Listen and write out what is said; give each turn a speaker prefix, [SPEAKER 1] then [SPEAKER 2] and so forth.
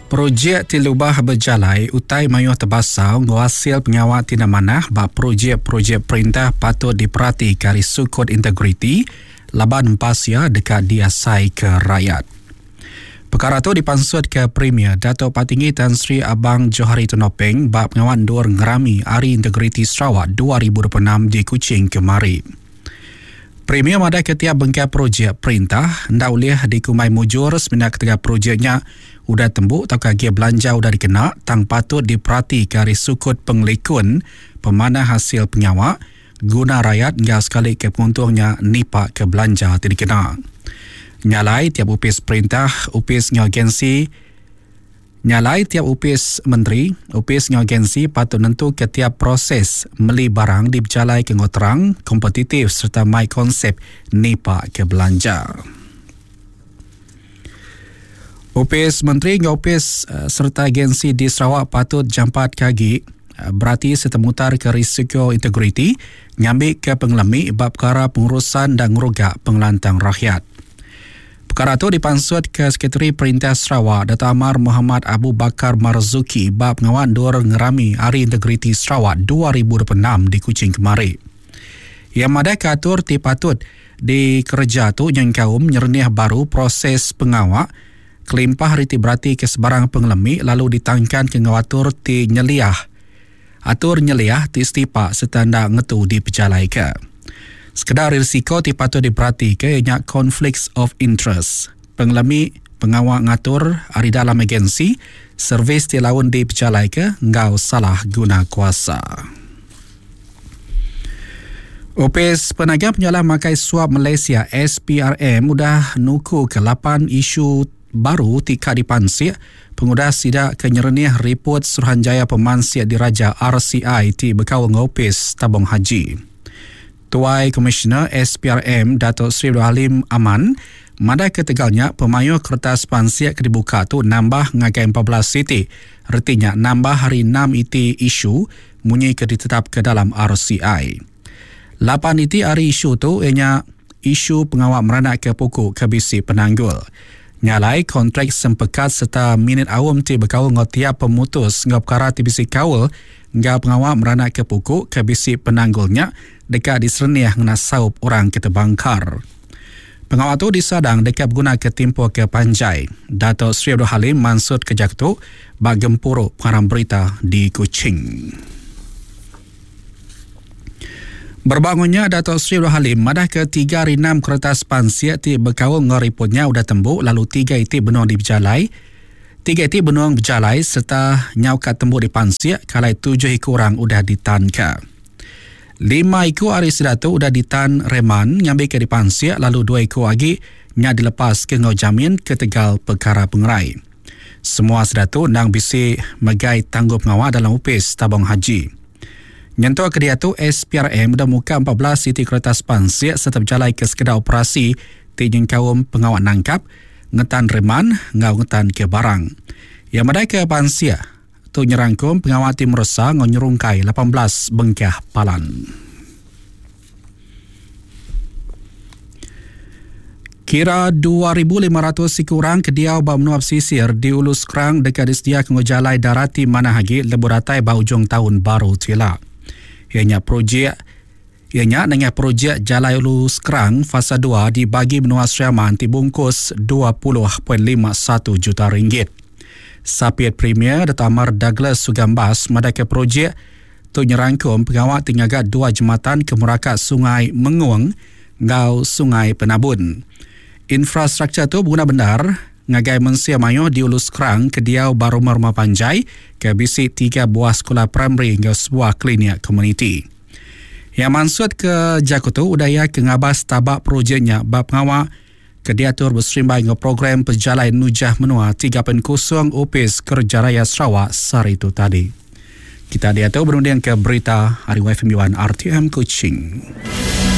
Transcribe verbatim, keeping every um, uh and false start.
[SPEAKER 1] Projek tilubah berjalai utai mayuh terbasau ngawasil pengawal tina manah bab projek-projek perintah patut diperhati kari sukut integriti laban empasia dekat diasai ke rakyat. Perkara itu dipansut ke Premier Dato' Patinggi Tan Sri Abang Johari Tonopeng bab pengawan dur ngerami Hari Integriti Sarawak dua ribu dua puluh enam di Kuching kemari. Premier madai ketiap bengkai projek perintah hendak ulih dikumai mujur seminat ketiga projeknya udah tembuk atau kaki belanja udah dikena tang patut diperhati kari sukut pengelikun pemanah hasil pengawak guna rakyat hingga sekali ke penguntungnya nipak ke belanja tidak dikena. Nyalai tiap upis perintah, upis agensi, nyalai tiap upis menteri, upis agensi patut nentu ketiap proses meli barang diberjalai ke ngoterang, kompetitif serta mai konsep nipak ke belanja. Upis menteri dengan upis uh, serta agensi di Sarawak patut jampat kaki uh, berarti setemutar ke risiko integriti nyambil ke pengelami bab perkara pengurusan dan ngerugak pengelantang rakyat. Perkara itu dipansut ke Sekretari Perintah Sarawak Dato' Amar Muhammad Abu Bakar Marzuki bab pengawan dur ngerami Hari Integriti Sarawak dua ribu dua puluh enam di Kuching kemari. Yang madai katur ti patut di kerja tu yang kaum nyernih baru proses pengawak kelimpah riti berarti ke sebarang pengelami lalu ditangkan ke ngawatur ti nyeliah. Atur nyeliah ti istipak setanda ngetu di pejalai ke. Sekedar risiko ti patut diperhati ke ianya conflicts of interest. Pengelami pengawak ngatur hari dalam agensi, servis ti lawan di pejalai ke, ngau salah guna kuasa. Opis Penagih Penyalah Makai Suap Malaysia S P R M mudah nuku ke lapan isu baru tika dipansik pengudah sidak kenyernih report Suruhanjaya Pemansiat Diraja R C I ti bekau ngopis tabung haji. Tuai Komisioner S P R M Dato' Sri Abdul Halim Aman madai ketegalnya pemayuh kertas pansiat dibuka tu nambah ngagai empat belas siti. Artinya nambah hari enam iti isu munyi ke ditetap ke dalam R C I. Lapan iti hari isu tu ianya isu pengawal meranak ke pokok ke bisi penanggul. Nyalai kontrak sempekat serta minit awam ti berkawal ngotiap pemutus ngap perkara ti bisi kawal ngap pengawal meranak ke pokok ke bisi penanggulnya dekat di serniah ngena saup orang ketebangkar. Pengawal tu disadang dekat guna ke timpo ke Panjai. Dato' Sri Abdul Halim mansut ke jaktu bak gempuruk pengarang berita di Kuching. Berbangunnya Dato' Sri Abdul Halim madah ke tiga hari enam kertas pansiat ti berkawal ngeriputnya udah tembuk lalu tiga iti benung di berjalai. Tiga iti benung berjalai serta nyaukat tembuk di pansiat kalai tujuh kurang udah ditanka. Lima ekor hari sedatu udah ditan reman ngambil ke dipansiak lalu dua ekor lagi nya dilepas ke ngau jamin ke tegal perkara pengerai. Semua sedatu nang bisi megai tangguh pengawal dalam upis tabung haji. Nyentuh ke dia tu S P R M udah muka empat belas siti kertas pansiak serta berjalai ke sekedar operasi tijing kaum pengawal nangkap ngetan reman ngau ngetan ke barang. Yang madai ke pansiak tu nyerangkum pengawal tim rosa ngonyerungkai lapan belas bengkah palan. Kira dua ribu lima ratus sikurang kediau bau menuap sisir di Ulus Kerang dekat disdia kengojalai darati Manahagi leburatai bau ujung tahun baru tila. Ianya projek Ianya dengan projek Jalai Ulus Kerang fasa dua dibagi benua Seriaman dibungkus dua puluh perpuluhan lima satu juta ringgit. Sapiat Premier Dato' Amar Douglas Sugambas madai ke projek tu nyerangkum pengawal tinggagat dua jembatan ke merakat Sungai Menguang ngau Sungai Penabun. Infrastruktur tu berguna benar ngagai mensia mayuh di Ulus Kerang ke diau baru rumah Panjai ke bisi tiga buah sekolah primary hingga sebuah klinik komuniti. Yang mansut ke Jakutu udaya ke ngabas tabak projeknya bab pengawal kediatur berserimbai dengan program perjalanan Nujah Menua tiga kosong Opis Kerja Raya Sarawak sehari itu tadi. Kita diatur berundian ke berita Hari Y F M R T M Kuching.